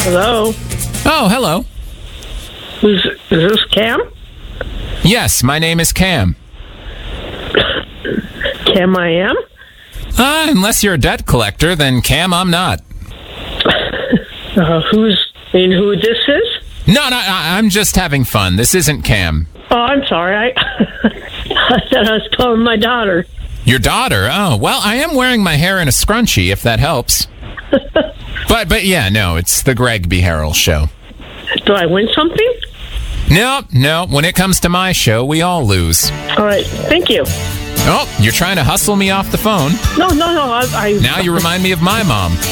Hello? Oh, hello. Is this Cam? Yes, my name is Cam. Cam I am? Unless you're a debt collector, then Cam, I'm not. Who this is? No, I'm just having fun. This isn't Cam. Oh, I'm sorry. I thought I was calling my daughter. Your daughter? Oh, well, I am wearing my hair in a scrunchie, if that helps. But yeah, no, it's the Greg B. Harrell Show. Do I win something? No. When it comes to my show, we all lose. All right. Thank you. Oh, you're trying to hustle me off the phone. No. I Now you remind me of my mom.